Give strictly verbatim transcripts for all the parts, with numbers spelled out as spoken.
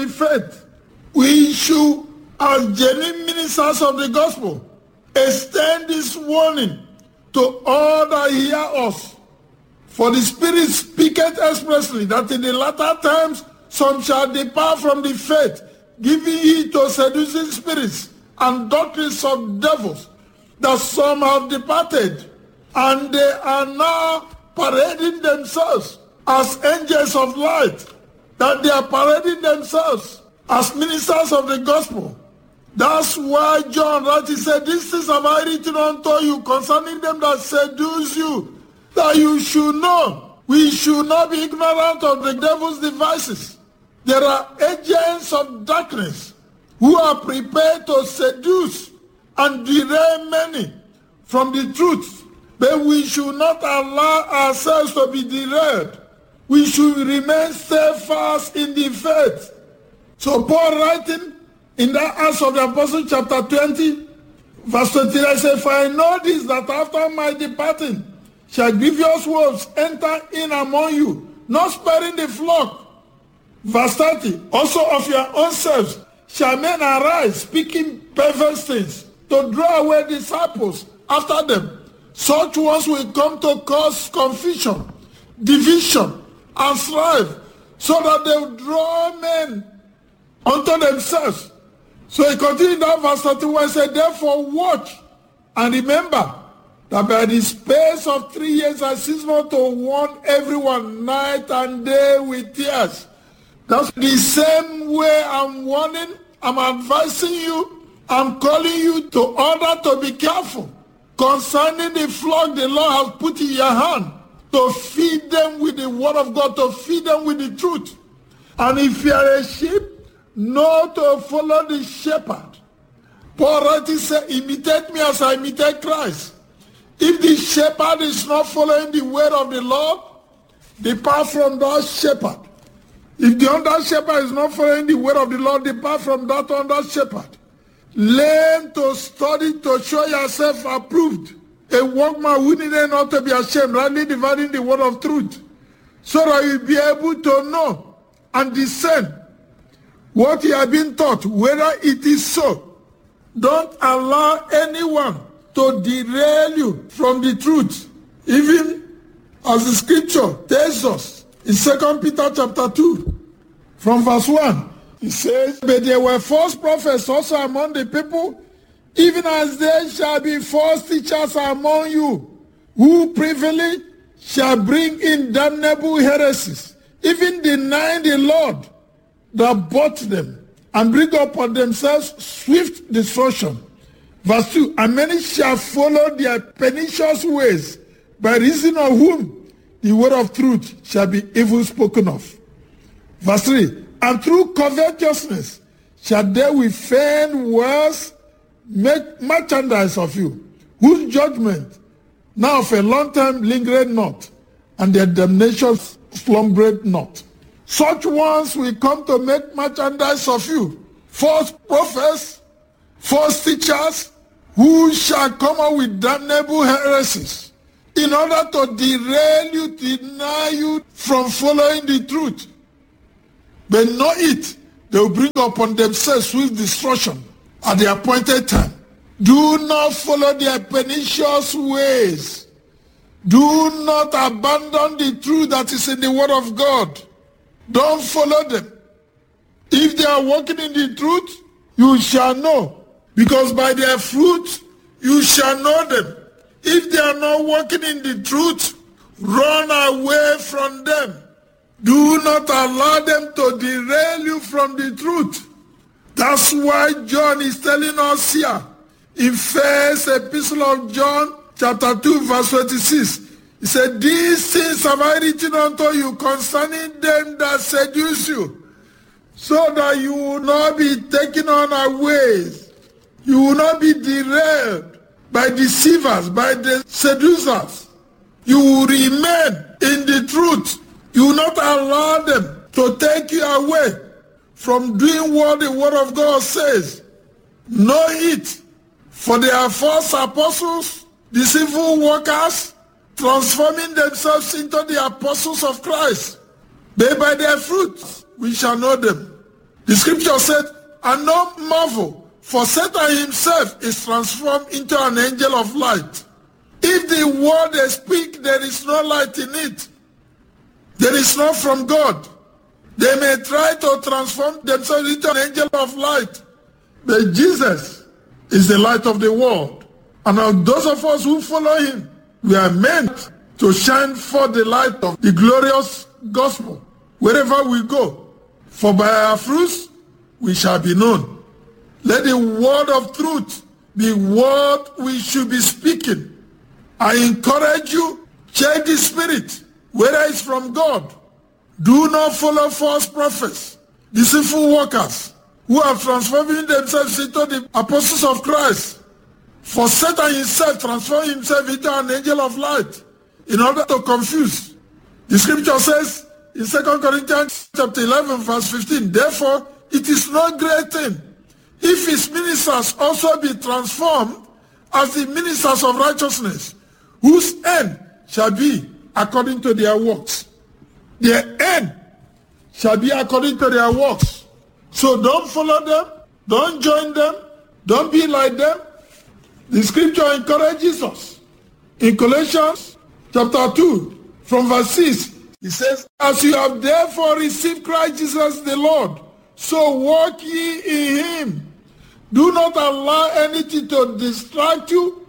the faith. We should, as genuine ministers of the gospel, extend this warning to all that hear us. For the Spirit speaketh expressly that in the latter times some shall depart from the faith, giving heed to seducing spirits and doctrines of devils, that some have departed, and they are now parading themselves as angels of light, that they are parading themselves as ministers of the gospel. That's why John rightly said, "These things have I written unto you concerning them that seduce you, that you should know." We should not be ignorant of the devil's devices. There are agents of darkness who are prepared to seduce and derail many from the truth. But we should not allow ourselves to be derailed. We should remain steadfast in the faith. So Paul writing in that Acts of the Apostles chapter twenty, verse twenty-nine says, "For I know this, that after my departing shall grievous wolves enter in among you, not sparing the flock." Verse thirty, "Also of your own selves shall men arise, speaking perverse things, to draw away disciples after them. Such ones will come to cause confusion, division, and strife, so that they will draw men unto themselves." So he continued down verse thirty-one, said, "Therefore watch and remember that by the space of three years I cease not to warn everyone night and day with tears." That's the same way I'm warning, I'm advising you, I'm calling you to order to be careful concerning the flock the Lord has put in your hand, to feed them with the word of God, to feed them with the truth. And if you are a sheep, know to follow the shepherd. Paul rightly said, "Imitate me as I imitate Christ." If the shepherd is not following the word of the Lord, depart from that shepherd. If the under shepherd is not following the word of the Lord, depart from that under shepherd. Learn to study to show yourself approved, a workman who needed not to be ashamed, rightly dividing the word of truth, so that you'll be able to know and discern what you have been taught, whether it is so. Don't allow anyone to derail you from the truth, even as the scripture tells us in Second Peter chapter two, from verse one. It says, "But there were false prophets also among the people, even as there shall be false teachers among you, who privily shall bring in damnable heresies, even denying the Lord that bought them, and bring upon themselves swift destruction." Verse two, "And many shall follow their pernicious ways, by reason of whom the word of truth shall be evil spoken of." Verse three, "And through covetousness shall they with feigned words make merchandise of you, whose judgment now of a long time lingered not, and their damnation slumbered not." Such ones will come to make merchandise of you. False prophets, false teachers, who shall come up with damnable heresies, in order to derail you, deny you from following the truth. But know it, they will bring upon themselves swift destruction at the appointed time. Do not follow their pernicious ways. Do not abandon the truth that is in the word of God. Don't follow them. If they are walking in the truth, you shall know, because by their fruit you shall know them. If they are not walking in the truth, run away from them. Do not allow them to derail you from the truth. That's why John is telling us here in first epistle of John chapter two verse twenty-six. He said, "These things have I written unto you concerning them that seduce you, so that you will not be taken unawares. You will not be derailed by deceivers, by the seducers. You will remain in the truth. You will not allow them to take you away from doing what the word of God says. Know it, for they are false apostles, deceitful workers, transforming themselves into the apostles of Christ. But by their fruits we shall know them. The scripture said, and no marvel, for Satan himself is transformed into an angel of light. If the word they speak, there is no light in it, there is not from God. They may try to transform themselves into an angel of light, but Jesus is the light of the world. And now those of us who follow him, we are meant to shine forth the light of the glorious gospel wherever we go. For by our fruits we shall be known. Let the word of truth be what we should be speaking. I encourage you, check the spirit, whether it's from God. Do not follow false prophets, deceitful workers, who are transforming themselves into the apostles of Christ. For Satan himself transformed himself into an angel of light in order to confuse. The scripture says in Second Corinthians chapter eleven verse fifteen, therefore it is no great thing if his ministers also be transformed as the ministers of righteousness, whose end shall be according to their works. Their end shall be according to their works. So don't follow them, don't join them, don't be like them. The scripture encourages us. In Colossians chapter two, from verse six, it says, as you have therefore received Christ Jesus the Lord, so walk ye in him. Do not allow anything to distract you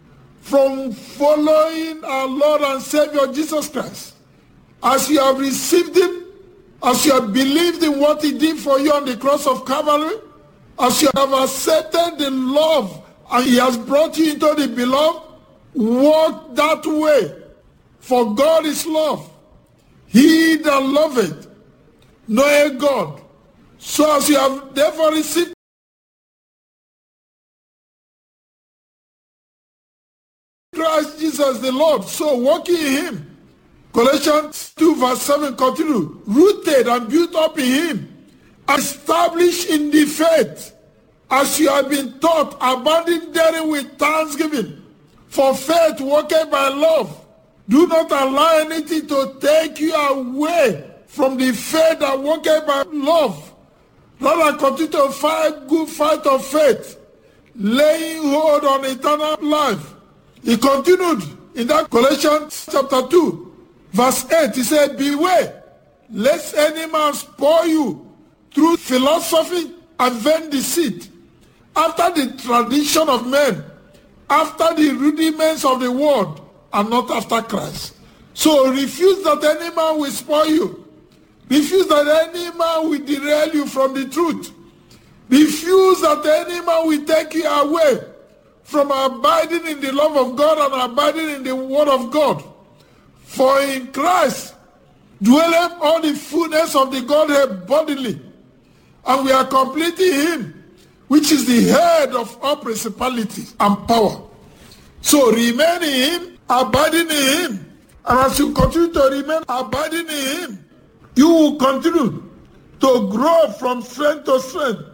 from following our Lord and Savior Jesus Christ. As you have received him, as you have believed in what he did for you on the cross of Calvary, as you have accepted the love and he has brought you into the beloved, walk that way. For God is love. He that loveth knoweth God. So as you have therefore received Christ Jesus the Lord, so walk in him. Colossians two verse seven continue. Rooted and built up in him, established in the faith, as you have been taught, abounding therein with thanksgiving. For faith worketh by love. Do not allow anything to take you away from the faith that worketh by love. Rather continue to fight good fight of faith, laying hold on eternal life. He continued in that Colossians chapter two, verse eight. He said, beware, lest any man spoil you through philosophy and vain deceit, after the tradition of men, after the rudiments of the world, and not after Christ. So refuse that any man will spoil you. Refuse that any man will derail you from the truth. Refuse that any man will take you away from abiding in the love of God and abiding in the word of God. For in Christ dwelleth all the fullness of the Godhead bodily, and we are complete in him, which is the head of all principalities and power. So remain in him, abiding in him. And as you continue to remain abiding in him, you will continue to grow from strength to strength.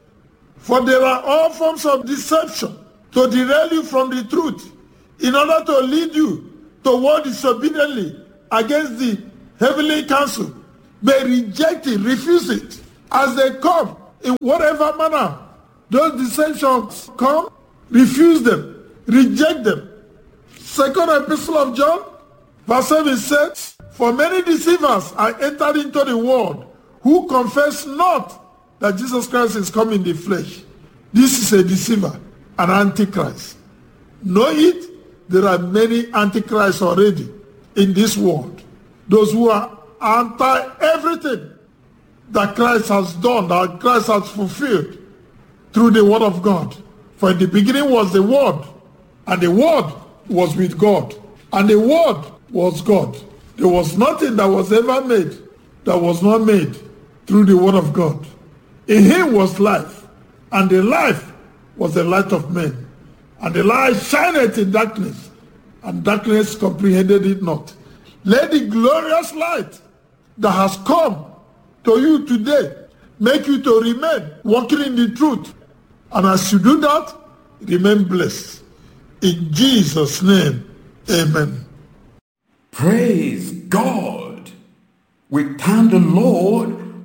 For there are all forms of deception to derail you from the truth, in order to lead you to walk disobediently against the heavenly counsel. But reject it, refuse it. As they come, in whatever manner those deceptions come, refuse them, reject them. Second Epistle of John, verse seven says, for many deceivers are entered into the world, who confess not that Jesus Christ is come in the flesh. This is a deceiver, an antichrist. Know it, there are many antichrists already in this world. Those who are anti everything that Christ has done, that Christ has fulfilled through the word of God. For in the beginning was the word, and the word was with God, and the word was God. There was nothing that was ever made that was not made through the word of God. In him was life, and the life was the light of men. And the light shineth in darkness, and darkness comprehended it not. Let the glorious light that has come to you today make you to remain walking in the truth. And as you do that, remain blessed. In Jesus' name, amen. Praise God. We thank the Lord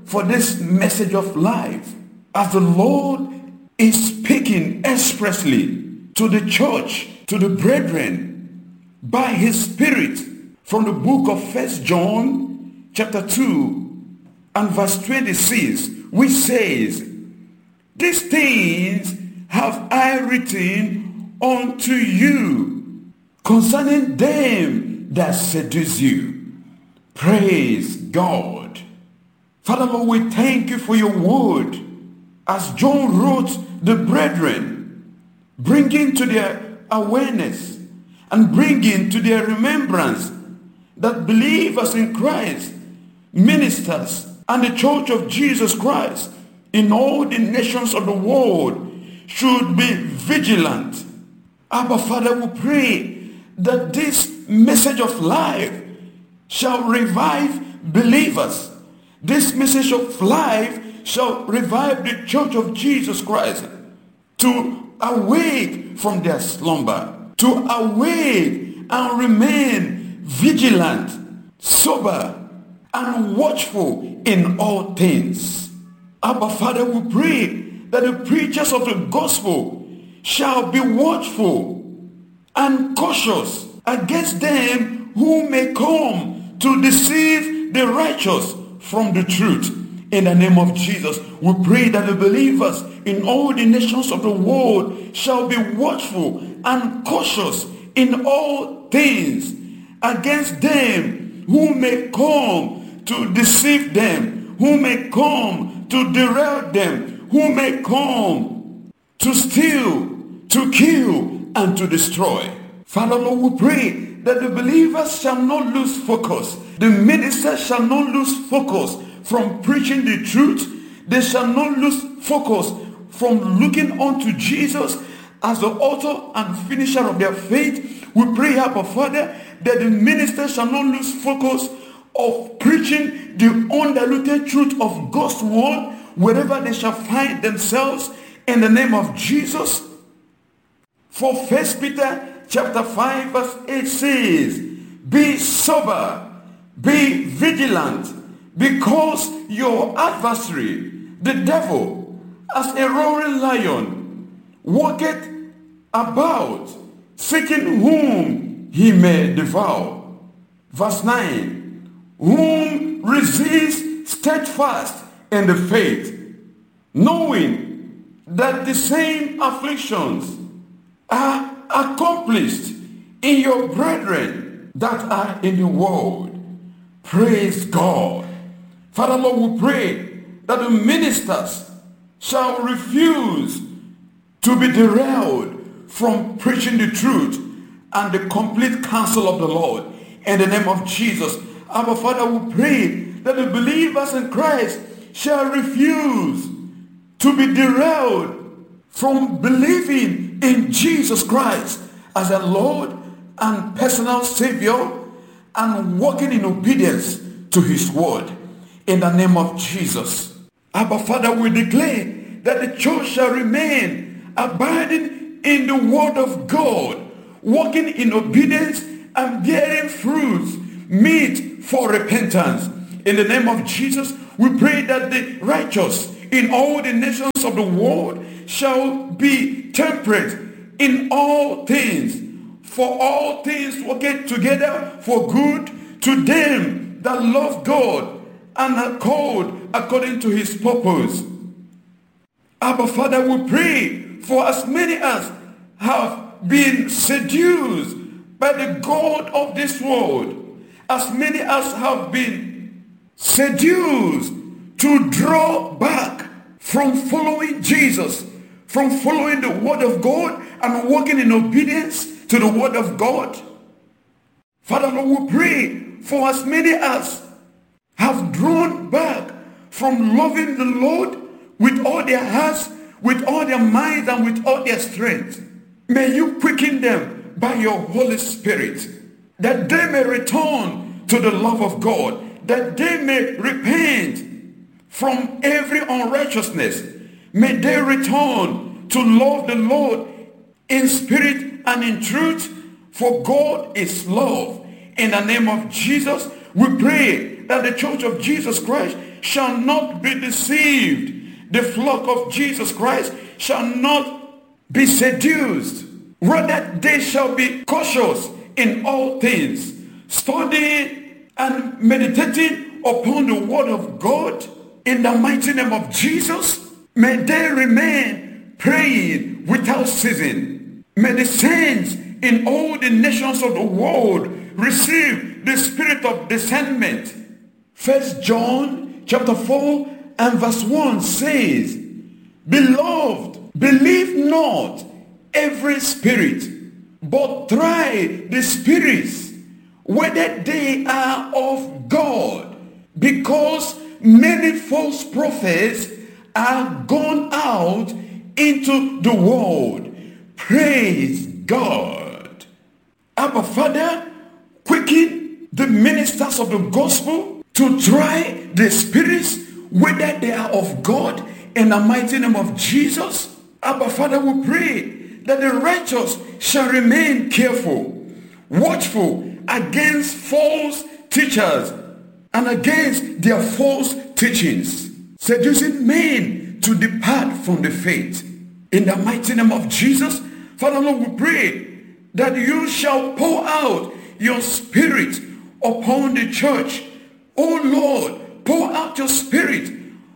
for this message of life, as the Lord is speaking expressly to the church, to the brethren, by his Spirit, from the book of First John chapter two and verse twenty-six, which says, "These things have I written unto you concerning them that seduce you." Praise God. Father Lord, we thank you for your word. As John wrote the brethren, bringing to their awareness and bringing to their remembrance that believers in Christ, ministers, and the church of Jesus Christ in all the nations of the world should be vigilant. Abba Father, we pray that this message of life shall revive believers. This message of life shall revive the church of Jesus Christ to awake from their slumber, to awake and remain vigilant, sober, and watchful in all things. Abba Father, we pray that the preachers of the gospel shall be watchful and cautious against them who may come to deceive the righteous from the truth. In the name of Jesus, we pray that the believers in all the nations of the world shall be watchful and cautious in all things against them who may come to deceive them, who may come to derail them, who may come to steal, to kill, and to destroy. Father Lord, we pray that the believers shall not lose focus. The ministers shall not lose focus from preaching the truth. They shall not lose focus from looking unto Jesus as the author and finisher of their faith. We pray, Abba Father, that the ministers shall not lose focus of preaching the undiluted truth of God's word wherever they shall find themselves, in the name of Jesus. For First Peter chapter five verse eight says, "Be sober, be vigilant, because your adversary, the devil, as a roaring lion, walketh about, seeking whom he may devour." Verse nine, "Whom resist steadfast in the faith, knowing that the same afflictions are accomplished in your brethren that are in the world." Praise God. Father Lord, we pray that the ministers shall refuse to be derailed from preaching the truth and the complete counsel of the Lord. In the name of Jesus, our Father, we pray that the believers in Christ shall refuse to be derailed from believing in Jesus Christ as a Lord and personal Savior and walking in obedience to his word. In the name of Jesus, Abba Father, we declare that the church shall remain abiding in the word of God, walking in obedience and bearing fruits meet for repentance. In the name of Jesus, we pray that the righteous in all the nations of the world shall be temperate in all things, for all things work together for good to them that love God and are called according to his purpose. Abba Father, we pray for as many as have been seduced by the God of this world, as many as have been seduced to draw back from following Jesus, from following the word of God and walking in obedience to the word of God. Father Lord, we pray for as many as have drawn back from loving the Lord with all their hearts, with all their minds, and with all their strength. May you quicken them by your Holy Spirit, that they may return to the love of God, that they may repent from every unrighteousness. May they return to love the Lord in spirit and in truth, for God is love. In the name of Jesus, we pray that the church of Jesus Christ shall not be deceived. The flock of Jesus Christ shall not be seduced. Rather, they shall be cautious in all things, studying and meditating upon the word of God. In the mighty name of Jesus, may they remain praying without ceasing. May the saints in all the nations of the world receive the spirit of discernment. First John chapter four and verse one says, Beloved, believe not every spirit, but try the spirits, whether they are of God, because many false prophets are gone out into the world. Praise God. Abba Father, quicken the ministers of the gospel to try the spirits, whether they are of God, in the mighty name of Jesus. Abba Father, we pray that the righteous shall remain careful, watchful against false teachers and against their false teachings, seducing men to depart from the faith. In the mighty name of Jesus, Father Lord, we pray that you shall pour out your spirit upon the church. Oh Lord, pour out your spirit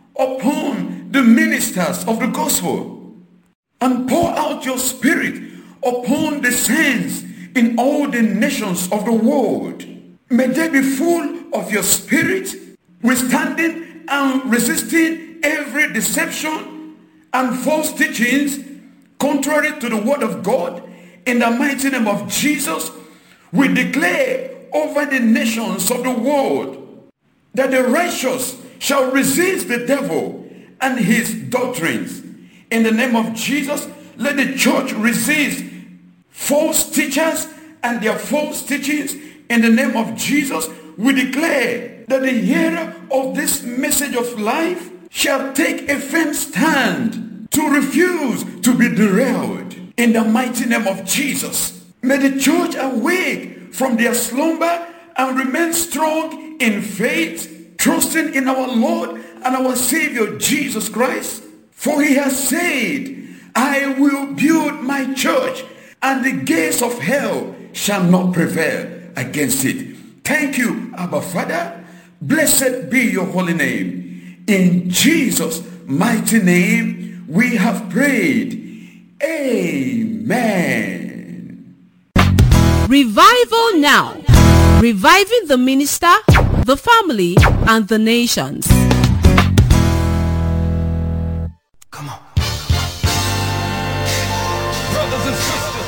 upon the ministers of the gospel, and pour out your spirit upon the saints in all the nations of the world. May they be full of your spirit, withstanding and resisting every deception and false teachings contrary to the word of God. In the mighty name of Jesus, we declare over the nations of the world that the righteous shall resist the devil and his doctrines. In the name of Jesus, let the church resist false teachers and their false teachings. In the name of Jesus, we declare that the hearer of this message of life shall take a firm stand to refuse to be derailed. In the mighty name of Jesus, may the church awake from their slumber and remain strong in faith, trusting in our Lord and our Savior Jesus Christ. For he has said, I will build my church, and the gates of hell shall not prevail against it. Thank you, Abba Father. Blessed be your holy name. In Jesus' mighty name we have prayed. Amen. Revival now. Reviving the minister, the family, and the nations. Come on. Brothers and sisters.